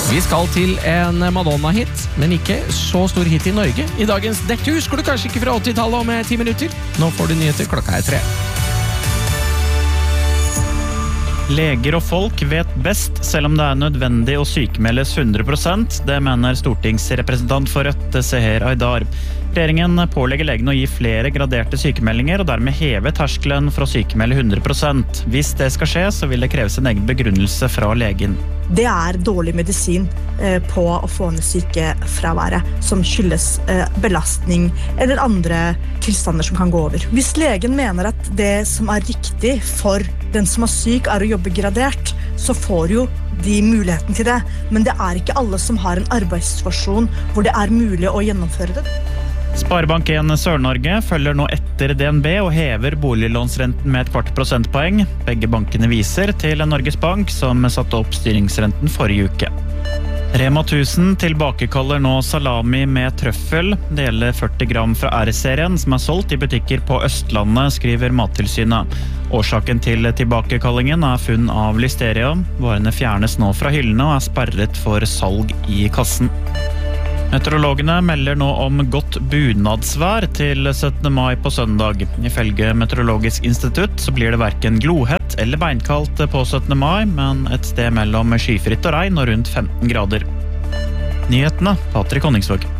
Vi skal til en Madonna-hit, men ikke så stor hit i Norge. I dagens Dekket husker du kanskje ikke fra 80-tallet om 10 minutter. Nå får du nyheter, klokka 3. Leger og folk vet best, selv om det nødvendig å sykemeldes 100%. Det mener stortingsrepresentant for Rødt, Seher Aydar. Regjeringen pålegger legen å gi flere graderte sykemeldinger, og dermed heve terskelen for å sykemelde 100%. Hvis det skal skje, så vil det kreves en egen begrunnelse fra legen. Det dårlig medisin på å få ned sykefraværet som skyldes belastning eller andre tilstander som kan gå over. Hvis legen mener at det som riktig for den som syk å jobbe gradert, så får jo de muligheten til det. Men det ikke alle som har en arbeidssituasjon hvor det mulig å gjennomføre det. Sparebank1 Sør-Norge følger nå etter DNB og hever boliglånsrenten med 0,25 prosentpoeng. Begge bankene viser til Norges Bank, som satte opp styringsrenten forrige uke. Rema 1000 tilbakekaller nå salami med trøffel. Det gjelder 40 gram fra R-serien, som solgt i butikker på Østlandet, skriver Mattilsynet. Årsaken til tilbakekallingen funn av listeria. Varene fjernes nå fra hyllene og sperret for salg i kassen. Meteorologene melder nå om godt bunadsvær til 17. mai på søndag. Ifølge Meteorologisk institutt så blir det hverken glohett eller beinkaldt på 17. mai, men et sted mellom skyfritt og regn og rundt 15 grader. Nyhetene, Patrick Honningsvåg.